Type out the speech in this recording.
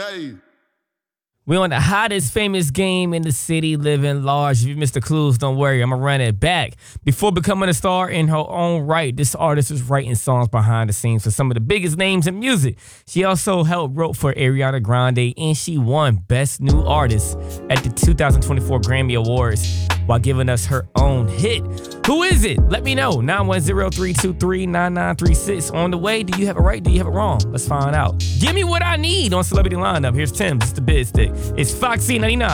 Game. We on the hottest famous game in the city, living large. If you missed the clues, don't worry, I'm gonna run it back. Before becoming a star in her own right, this artist was writing songs behind the scenes for some of the biggest names in music. She also helped wrote for Ariana Grande, and she won Best New Artist at the 2024 Grammy Awards while giving us her own hit. Who is it? Let me know. 910-323-9936. On the way, do you have it right? Do you have it wrong? Let's find out. Give me what I need on Celebrity Lineup. Here's Tim. This is the Biz Stick. It's Foxy 99.